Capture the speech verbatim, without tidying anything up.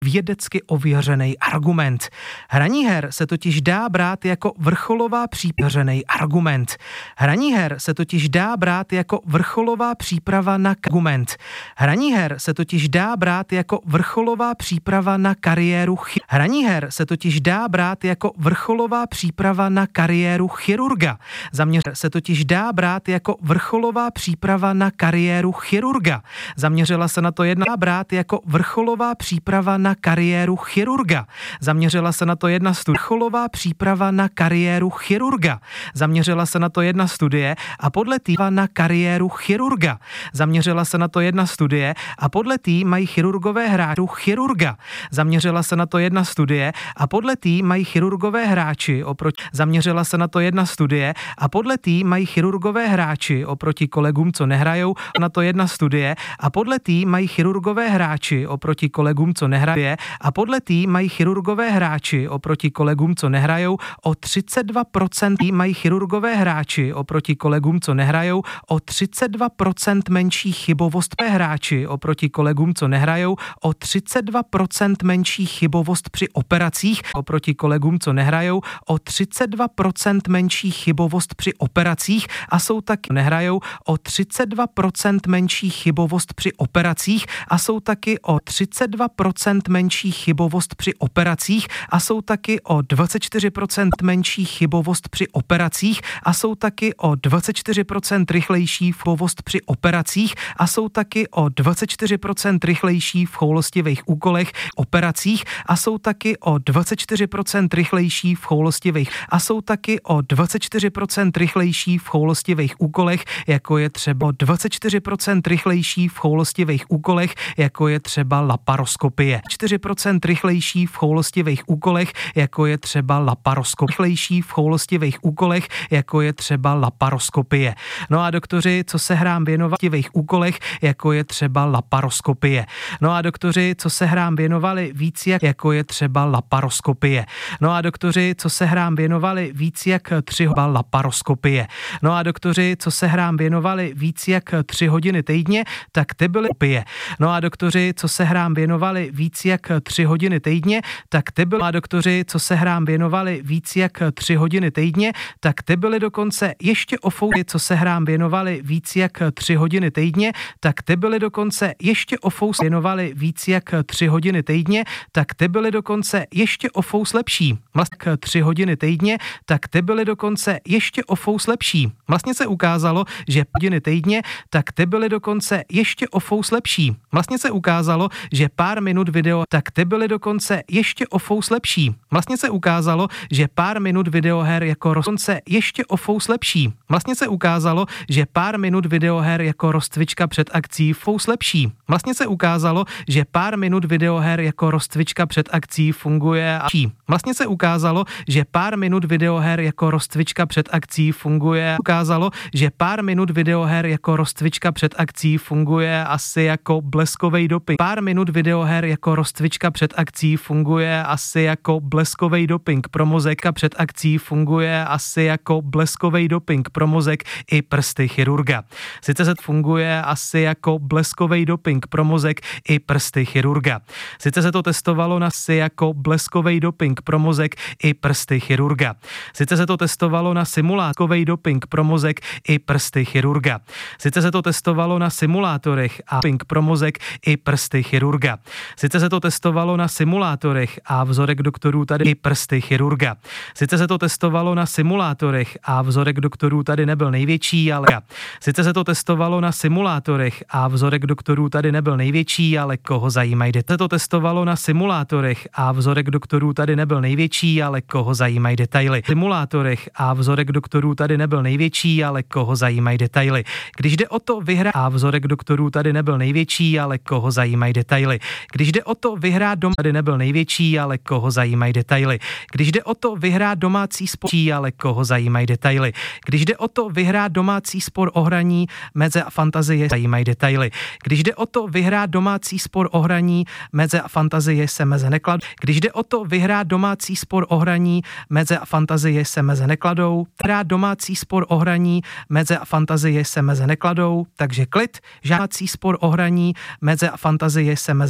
vědecky ověřený argument. Hraní her se totiž dá brát jako vrcholová přípravený argument. Hraní her se totiž dá brát jako vrcholová příprava na argument. Hraní her se totiž dá brát jako vrcholová příprava na kariéru. Chi- Hraní her se totiž dá brát jako vrcholová příprava na kariéru chirurga. Zaměř se totiž dá brát jako vrcholová příprava na kariéru chirurga. Zaměřila se na to jedna brát jako vrcholová příprava na kariéru chirurga. Zaměřila se na to jedna vrcholová příprava na kariéru chirurga. Zaměřila se na to jedna studie a podle tý na kariéru chirurga. Zaměřila se na to jedna studie a podle tý mají chirurgové hráči chirurga. Zaměřila se na to jedna studie a podle tý mají chirurgové hráči oproti Zaměřila se na to jedna studie a podle tý mají chirurgové hráči oproti kolegům, co nehrajou, na to jedna studie a podle tý mají chirurgové hráči oproti kolegům, co nehraje a podle tý mají chirurgové hráči oproti kolegům, co nehrajou, o třicet dva procent mají chirurgové hráči oproti kolegům, co nehrajou, o třicet dva procent menší chybovost hráči oproti kolegům, co nehrajou, o třicet dva procent menší chybovost při operacích oproti kolegům, co nehrajou, o třicet dva procent menší chybovost při operacích a jsou taky nehrajou, o třicet dva procent menší chybovost při operacích a jsou taky o třicet dva procent menší chybovost při operacích a jsou taky o dvacet čtyři procent menší chybovost při operacích a jsou taky o dvacet čtyři procent rychlejší chybovost při operacích a jsou taky o dvacet čtyři procent rychlejší v choulostivých úkolech operacích a jsou taky o dvacet čtyři procent rychlejší v choulostivých a jsou taky o dvacet čtyři procent rychlejší v choulostivých úkolech, jako je třeba dvacet čtyři procent rychlejší v choulostivých úkolech, jako je třeba laparoskopie. čtyři procenta rychlejší v choulostivých úkolech, jako je třeba laparoskopie. Rychlejší v choulostivých úkolech, jako je třeba laparoskopie. No a doktoři, co se hrám věnovat v těch úkolech, jako je třeba laparoskopie. No a doktoři, co se hrám věnovali víc jak, jako je třeba laparoskopie. No a doktoři, co se hrám věnovali víc jak tři hodiny laparoskopie. No a doktoři, co se hrám věnovali víc jak tři hodiny týdně, tak ty byly opie. No a doktoři, co se hrám věnovali víc jak tři hodiny týdně, tak ty byly a doktoři, co se hrám věnovali víc jak tři hodiny týdně, tak ty byly dokonce ještě o fouzi, co se hrám věnovali víc jak tři hodiny týdně, tak ty byly dokonce ještě o fous věnovali víc jak tři hodiny týdně, tak ty byly dokonce ještě o fous lepší. Vlastně tři hodiny týdně, tak ty byly dokonce ještě o fous lepší. Vlastně se ukázalo, že hodiny týdně, tak ty byly dokonce ještě o fous lepší. Vlastně se ukázalo, že pár minut video, tak ty byly dokonce ještě o fous lepší. Vlastně se ukázalo, že pár minut videoher jako dokonce ještě o fous lepší. Vlastně se ukázalo, že pár minut videoher jako rozcvička před akcí fous lepší. Vlastně se ukázalo, že pár minut videoher jako rozcvička před akcí funguje a Vlastně se ukázalo, že pár minut videoher jako rozcvička před akcí funguje. Ukázalo, že pár minut videoher jako rozcvička před akcí funguje asi jako bleskovej doping. Pár minut videoher jako rozcvička před akcí funguje asi jako bleskovej doping pro mozek a před akcí funguje asi jako bleskovej doping pro mozek i prsty chirurga. Sice se funguje asi jako bleskovej doping pro mozek i prsty chirurga. Sice se to testovalo na asi jako bleskovej doping pro mozek i prsty chirurga. Sice se to testovalo na simulátový doping pro mozek i prsty chirurga. Sice se to testovalo na simulátorech a doping pro mozek i prsty chirurga. Sice se to testovalo na simulátorech a vzorek doktorů tady i prsty chirurga. Sice se to testovalo na simulátorech a vzorek doktorů tady nebyl největší, ale sice se to testovalo na simulátorech a vzorek doktorů tady nebyl největší, ale koho zajímají detaily. Se to testovalo na simulátorech a vzorek doktorů tady nebyl největší, ale koho zajímají detaily. Simulátorech a vzorek doktorů tady nebyl největší, ale koho zajímají detaily. Když jde o to vyhrát a vzorek doktorů tady nebyl největší, ale koho zajímají detaily. Když jde o to vyhrát doma, tady nebyl největší, ale koho zajímají detaily. Když jde o to vyhrát domácí spor, ale koho zajímají detaily. Když jde o to vyhrát domácí spor o hraní, meze a fantazie zajímají detaily. Když jde o to vyhrát domácí spor o hraní, meze a fantazie se meze nekladou. Když jde o to vyhrát domácí spor o hraní, meze a fantazie se meze nekladou. Hrát domácí spor o hraní, meze a fantazie se meze nekladou. Takže klid, žádný spor o hraní, meze a fantazie se meze